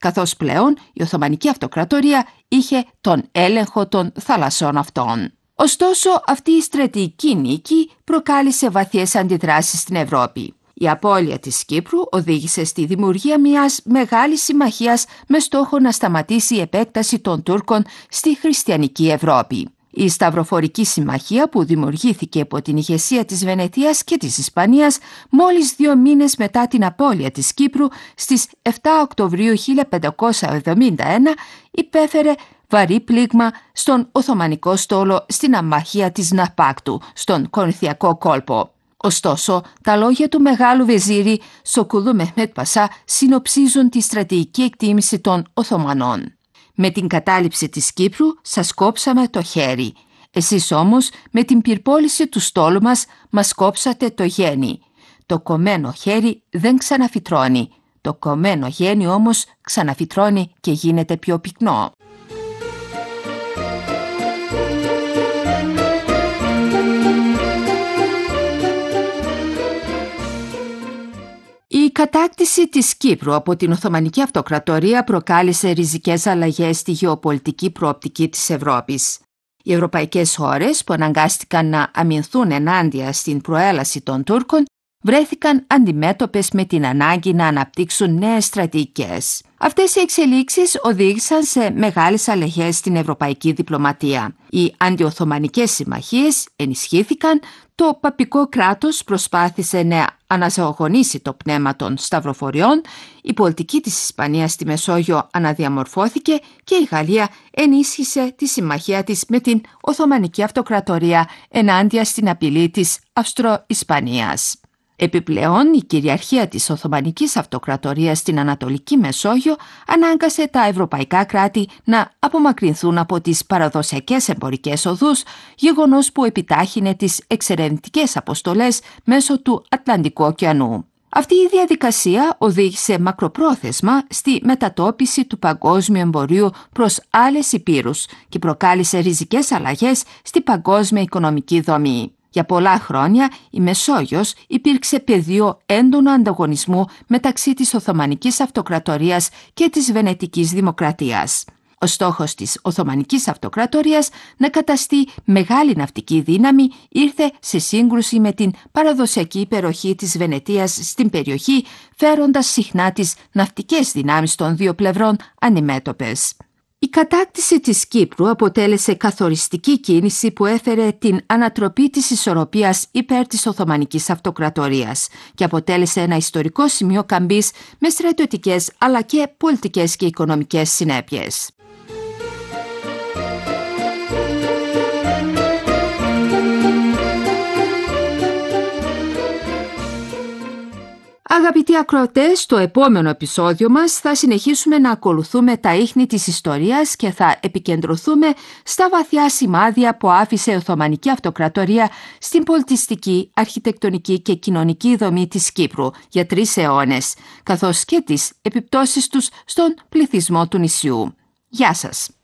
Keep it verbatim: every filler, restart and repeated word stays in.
καθώς πλέον η Οθωμανική Αυτοκρατορία είχε τον έλεγχο των θαλασσών αυτών. Ωστόσο, αυτή η στρατηγική νίκη προκάλεσε βαθιές αντιδράσεις στην Ευρώπη. Η απώλεια της Κύπρου οδήγησε στη δημιουργία μιας μεγάλης συμμαχίας με στόχο να σταματήσει η επέκταση των Τούρκων στη χριστιανική Ευρώπη. Η Σταυροφορική Συμμαχία, που δημιουργήθηκε υπό την ηγεσία της Βενετίας και της Ισπανίας μόλις δύο μήνες μετά την απώλεια της Κύπρου στις επτά Οκτωβρίου χίλια πεντακόσια εβδομήντα ένα, υπέφερε βαρύ πλήγμα στον Οθωμανικό στόλο στην αμαχία της Ναπάκτου, στον Κορινθιακό κόλπο. Ωστόσο, τα λόγια του Μεγάλου Βεζίρη Σοκούλου Μεχμέτ Πασά συνοψίζουν τη στρατηγική εκτίμηση των Οθωμανών. «Με την κατάληψη της Κύπρου σας κόψαμε το χέρι. Εσείς όμως με την πυρπόληση του στόλου μας μας κόψατε το γένι. Το κομμένο χέρι δεν ξαναφυτρώνει. Το κομμένο γένι όμως ξαναφυτρώνει και γίνεται πιο πυκνό». Η κατάκτηση της Κύπρου από την Οθωμανική Αυτοκρατορία προκάλεσε ριζικές αλλαγές στη γεωπολιτική προοπτική της Ευρώπης. Οι ευρωπαϊκές χώρες που αναγκάστηκαν να αμυνθούν ενάντια στην προέλαση των Τούρκων βρέθηκαν αντιμέτωπες με την ανάγκη να αναπτύξουν νέες στρατηγικές. Αυτές οι εξελίξεις οδήγησαν σε μεγάλες αλλαγές στην ευρωπαϊκή διπλωματία. Οι αντιοθωμανικές συμμαχίες ενισχύθηκαν, το παπικό κράτος προσπάθησε να αναζωογονήσει το πνεύμα των σταυροφοριών, η πολιτική της Ισπανίας στη Μεσόγειο αναδιαμορφώθηκε και η Γαλλία ενίσχυσε τη συμμαχία της με την Οθωμανική Αυτοκρατορία ενάντια στην απειλή της Αυστρο-Ισπανίας. Επιπλέον, η κυριαρχία της Οθωμανικής Αυτοκρατορίας στην Ανατολική Μεσόγειο ανάγκασε τα ευρωπαϊκά κράτη να απομακρυνθούν από τις παραδοσιακές εμπορικές οδούς, γεγονός που επιτάχυνε τις εξερευνητικές αποστολές μέσω του Ατλαντικού ωκεανού. Αυτή η διαδικασία οδήγησε μακροπρόθεσμα στη μετατόπιση του παγκόσμιου εμπορίου προς άλλες υπήρους και προκάλεσε ριζικές αλλαγές στη παγκόσμια οικονομική δομή. Για πολλά χρόνια η Μεσόγειος υπήρξε πεδίο έντονου ανταγωνισμού μεταξύ της Οθωμανικής Αυτοκρατορίας και της Βενετικής Δημοκρατίας. Ο στόχος της Οθωμανικής Αυτοκρατορίας να καταστεί μεγάλη ναυτική δύναμη ήρθε σε σύγκρουση με την παραδοσιακή υπεροχή της Βενετίας στην περιοχή, φέροντας συχνά τις ναυτικές δυνάμεις των δύο πλευρών αντιμέτωπες. Η κατάκτηση της Κύπρου αποτέλεσε καθοριστική κίνηση που έφερε την ανατροπή της ισορροπίας υπέρ της Οθωμανικής Αυτοκρατορίας και αποτέλεσε ένα ιστορικό σημείο καμπής με στρατιωτικές αλλά και πολιτικές και οικονομικές συνέπειες. Αγαπητοί ακροατές, στο επόμενο επεισόδιο μας θα συνεχίσουμε να ακολουθούμε τα ίχνη της ιστορίας και θα επικεντρωθούμε στα βαθιά σημάδια που άφησε η Οθωμανική Αυτοκρατορία στην πολιτιστική, αρχιτεκτονική και κοινωνική δομή της Κύπρου για τρεις αιώνες, καθώς και τις επιπτώσεις τους στον πληθυσμό του νησιού. Γεια σας!